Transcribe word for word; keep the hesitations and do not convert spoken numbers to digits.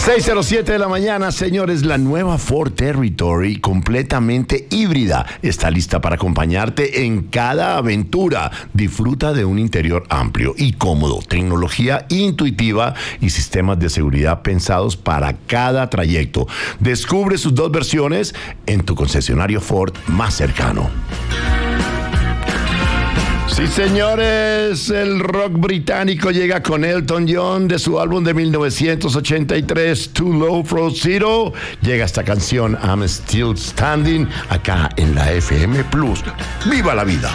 seis cero siete de la mañana, señores, la nueva Ford Territory completamente híbrida está lista para acompañarte en cada aventura. Disfruta de un interior amplio y cómodo, tecnología intuitiva y sistemas de seguridad pensados para cada trayecto. Descubre sus dos versiones en tu concesionario Ford más cercano. Sí, señores, el rock británico llega con Elton John de su álbum de mil novecientos ochenta y tres, Too Low for Zero. Llega esta canción, I'm Still Standing, acá en la F M Plus. ¡Viva la vida!